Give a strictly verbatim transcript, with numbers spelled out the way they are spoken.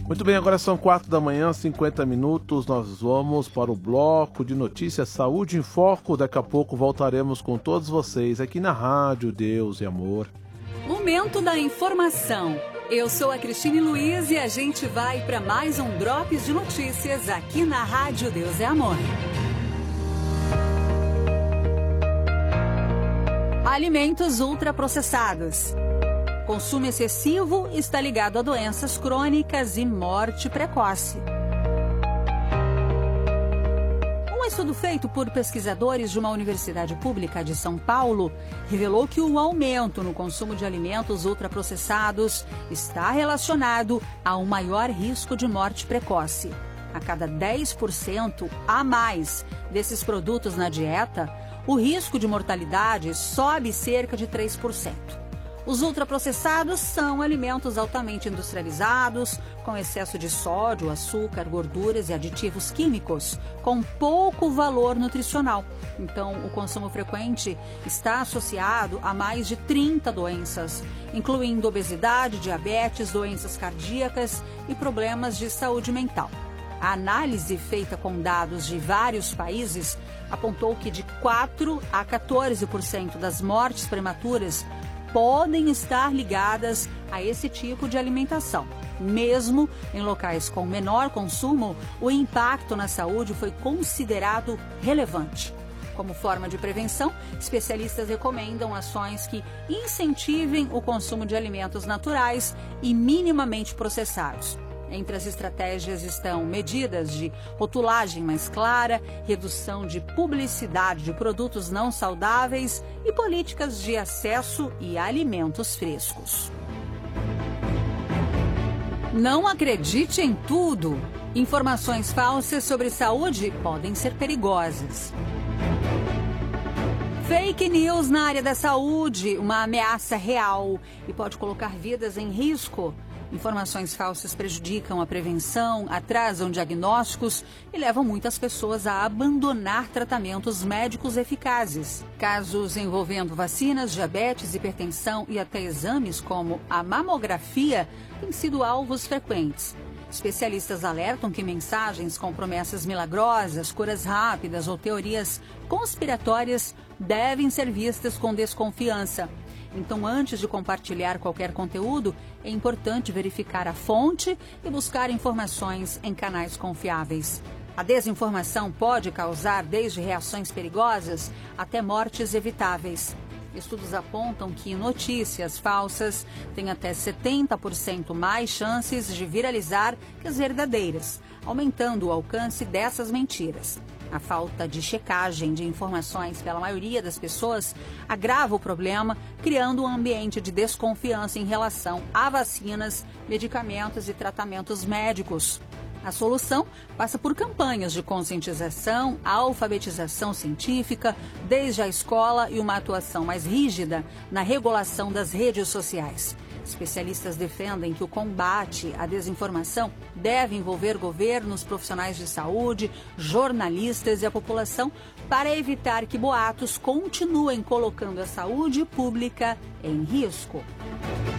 Muito bem, agora são quatro da manhã, cinquenta minutos. Nós vamos para o bloco de notícias Saúde em Foco. Daqui a pouco voltaremos com todos vocês aqui na Rádio Deus e Amor. Momento da informação. Eu sou a Cristine Luiz e a gente vai para mais um Drops de Notícias aqui na Rádio Deus e Amor. Alimentos ultraprocessados. Consumo excessivo está ligado a doenças crônicas e morte precoce. Um estudo feito por pesquisadores de uma universidade pública de São Paulo revelou que o aumento no consumo de alimentos ultraprocessados está relacionado a um maior risco de morte precoce. A cada dez por cento a mais desses produtos na dieta, o risco de mortalidade sobe cerca de três por cento. Os ultraprocessados são alimentos altamente industrializados, com excesso de sódio, açúcar, gorduras e aditivos químicos, com pouco valor nutricional. Então, o consumo frequente está associado a mais de trinta doenças, incluindo obesidade, diabetes, doenças cardíacas e problemas de saúde mental. A análise feita com dados de vários países apontou que de quatro a quatorze por cento das mortes prematuras podem estar ligadas a esse tipo de alimentação. Mesmo em locais com menor consumo, o impacto na saúde foi considerado relevante. Como forma de prevenção, especialistas recomendam ações que incentivem o consumo de alimentos naturais e minimamente processados. Entre as estratégias estão medidas de rotulagem mais clara, redução de publicidade de produtos não saudáveis e políticas de acesso e alimentos frescos. Não acredite em tudo. Informações falsas sobre saúde podem ser perigosas. Fake news na área da saúde, uma ameaça real e pode colocar vidas em risco. Informações falsas prejudicam a prevenção, atrasam diagnósticos e levam muitas pessoas a abandonar tratamentos médicos eficazes. Casos envolvendo vacinas, diabetes, hipertensão e até exames como a mamografia têm sido alvos frequentes. Especialistas alertam que mensagens com promessas milagrosas, curas rápidas ou teorias conspiratórias devem ser vistas com desconfiança. Então, antes de compartilhar qualquer conteúdo, é importante verificar a fonte e buscar informações em canais confiáveis. A desinformação pode causar desde reações perigosas até mortes evitáveis. Estudos apontam que notícias falsas têm até setenta por cento mais chances de viralizar que as verdadeiras, aumentando o alcance dessas mentiras. A falta de checagem de informações pela maioria das pessoas agrava o problema, criando um ambiente de desconfiança em relação a vacinas, medicamentos e tratamentos médicos. A solução passa por campanhas de conscientização, alfabetização científica, desde a escola e uma atuação mais rígida na regulação das redes sociais. Especialistas defendem que o combate à desinformação deve envolver governos, profissionais de saúde, jornalistas e a população para evitar que boatos continuem colocando a saúde pública em risco.